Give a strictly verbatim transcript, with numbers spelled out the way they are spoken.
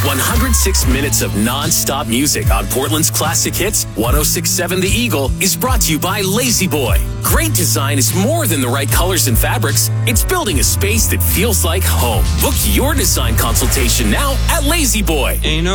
one hundred six minutes of non-stop music on Portland's classic hits. one oh six point seven The Eagle is brought to you by Lazy Boy. Great design is more than the right colors and fabrics. It's building a space that feels like home. Book your design consultation now at Lazy Boy. Ain't no